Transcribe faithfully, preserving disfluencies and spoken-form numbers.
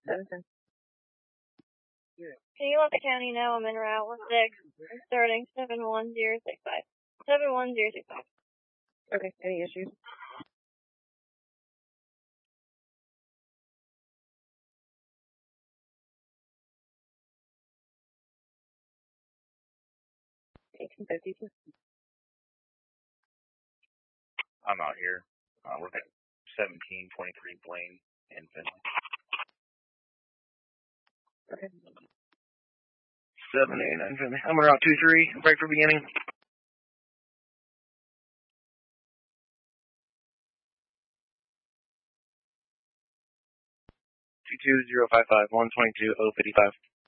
Okay. Can you let the county know I'm en route with six, starting seven one zero six five. seven one zero six five. Okay, any issues? eighteen fifty-two. I'm out here. Uh, we're at seventeen twenty-three Blaine in Finley. Okay. seven eighty-nine Finley. I'm around two three. Break for beginning. two two zero five five one twenty-two oh fifty-five.